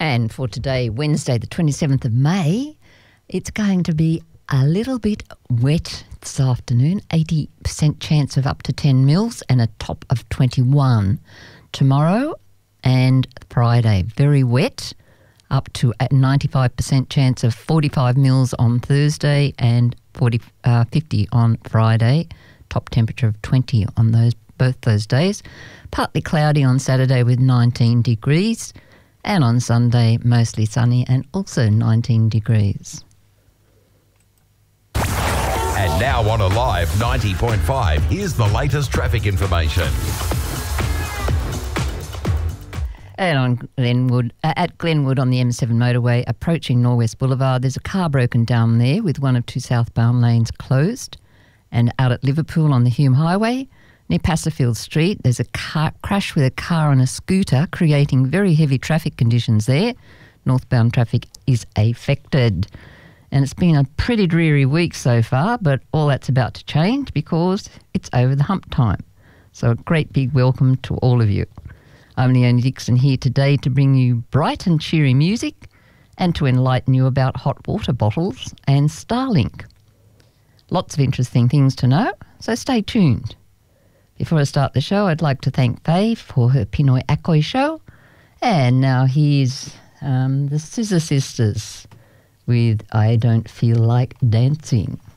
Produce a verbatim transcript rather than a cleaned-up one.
And for today, Wednesday, the twenty-seventh of May, it's going to be a little bit wet this afternoon, eighty percent chance of up to ten mils and a top of twenty-one. Tomorrow and Friday, very wet, up to a ninety-five percent chance of forty-five mils on Thursday and forty, uh, fifty on Friday. Top temperature of twenty on those both those days. Partly cloudy on Saturday with nineteen degrees. And on Sunday, mostly sunny and also nineteen degrees. And now on Alive ninety point five, here's the latest traffic information. And on Glenwood, uh, at Glenwood on the M seven motorway, approaching Norwest Boulevard, there's a car broken down there with one of two southbound lanes closed. And out at Liverpool on the Hume Highway, near Passerfield Street, there's a car crash with a car and a scooter, creating very heavy traffic conditions there. Northbound traffic is affected. And it's been a pretty dreary week so far, but all that's about to change because it's over the hump time. So a great big welcome to all of you. I'm Leonie Dixon here today to bring you bright and cheery music and to enlighten you about hot water bottles and Starlink. Lots of interesting things to know, so stay tuned. Before I start the show, I'd like to thank Faye for her Pinoy Akoi show. And now here's um, the Scissor Sisters with I Don't Feel Like Dancing.